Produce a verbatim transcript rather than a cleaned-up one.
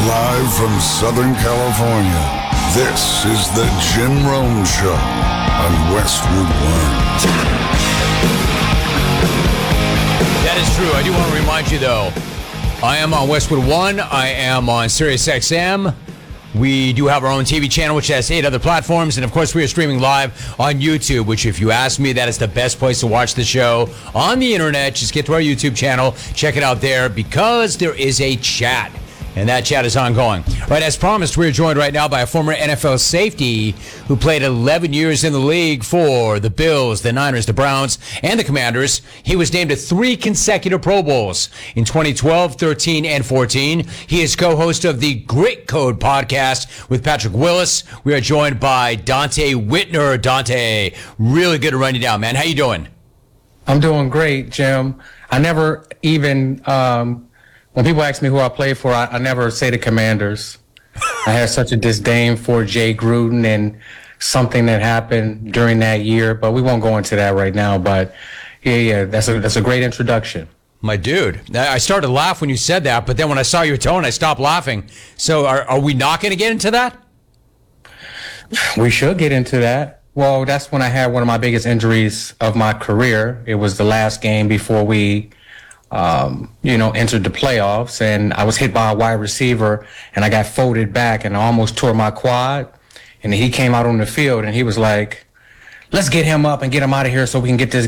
Live from Southern California, this is the Jim Rome Show on Westwood One. That is true. I do want to remind you, though, I am on Westwood One. I am on Sirius X M. We do have our own T V channel, which has eight other platforms. And, of course, we are streaming live on YouTube, which, if you ask me, that is the best place to watch the show on the internet. Just get to our YouTube channel. Check it out there because there is a chat. And that chat is ongoing. All right, as promised, we're joined right now by a former N F L safety who played eleven years in the league for the Bills, the Niners, the Browns, and the Commanders. He was named to three consecutive Pro Bowls in twenty twelve, thirteen, and fourteen. He is co-host of the Grit Code podcast with Patrick Willis. We are joined by Donte Whitner. Donte, really good to run you down, man. How you doing? I'm doing great, Jim. I never even... Um When people ask me who I play for, I, I never say the Commanders. I had such a disdain for Jay Gruden and something that happened during that year, but we won't go into that right now. But yeah, yeah, that's a that's a great introduction. My dude, I started to laugh when you said that, but then when I saw your tone, I stopped laughing. So are, are we not going to get into that? We should get into that. Well, that's when I had one of my biggest injuries of my career. It was the last game before we... Um, you know, entered the playoffs, and I was hit by a wide receiver, and I got folded back, and I almost tore my quad. And he came out on the field, and he was like, "Let's get him up and get him out of here so we can get this